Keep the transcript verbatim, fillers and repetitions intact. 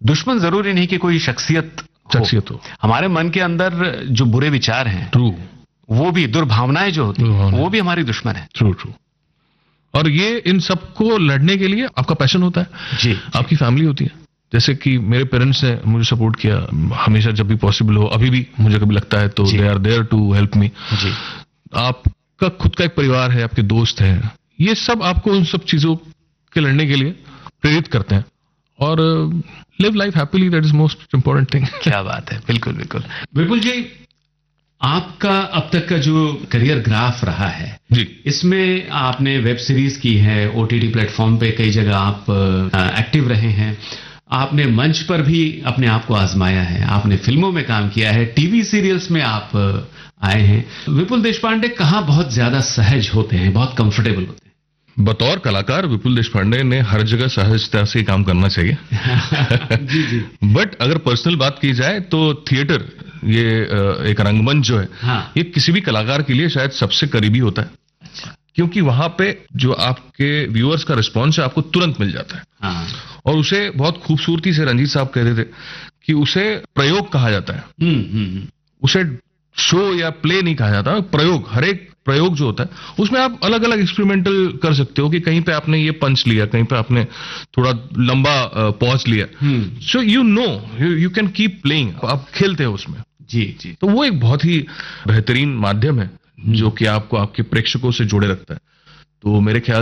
दुश्मन जरूरी नहीं कि कोई शख्सियत शख्सियत हो, हमारे मन के अंदर जो बुरे विचार हैं, ट्रू, वो भी दुर्भावनाएं जो होती हैं, वो भी हमारी दुश्मन है। True true. और ये इन सबको लड़ने के लिए आपका पैशन होता है जी, आपकी फैमिली होती है। जैसे कि मेरे पेरेंट्स ने मुझे सपोर्ट किया हमेशा, जब भी पॉसिबल हो, अभी भी मुझे कभी लगता है तो they are there to help me. जी, आपका खुद का एक परिवार है, आपके दोस्त हैं, ये सब आपको उन सब चीजों के लड़ने के लिए प्रेरित करते हैं। और live life happily, that is most important thing. क्या बात है, बिल्कुल बिल्कुल। बिल्कुल जी, आपका अब तक का जो करियर ग्राफ रहा है जी, इसमें आपने वेब सीरीज की है, ओटीटी प्लेटफॉर्म पे कई जगह आप एक्टिव रहे हैं, आपने मंच पर भी अपने आप को आजमाया है, आपने फिल्मों में काम किया है, टीवी सीरियल्स में आप आए हैं। विपुल देशपांडे कहाँ बहुत ज्यादा सहज होते हैं, बहुत कंफर्टेबल होते हैं? बतौर कलाकार विपुल देशपांडे ने हर जगह सहजता से काम करना चाहिए। जी जी। बट अगर पर्सनल बात की जाए तो थिएटर, ये एक रंगमंच जो है, हाँ। ये किसी भी कलाकार के लिए शायद सबसे करीबी होता है। अच्छा। क्योंकि वहां पे जो आपके व्यूअर्स का रिस्पॉन्स है आपको तुरंत मिल जाता है। हाँ। और उसे बहुत खूबसूरती से रंजीत साहब कह रहे थे कि उसे प्रयोग कहा जाता है। हम्म हम्म। उसे शो या प्ले नहीं कहा जाता, प्रयोग। हर एक प्रयोग जो होता है उसमें आप अलग अलग एक्सपेरिमेंटल कर सकते हो कि कहीं पे आपने ये पंच लिया, कहीं पे आपने थोड़ा लंबा पॉज लिया, so you know you can keep playing, आप खेलते हो उसमें। जी जी। तो वो एक बहुत ही बेहतरीन माध्यम है जो कि आपको आपके प्रेक्षकों से जोड़े रखता है। तो मेरे ख्याल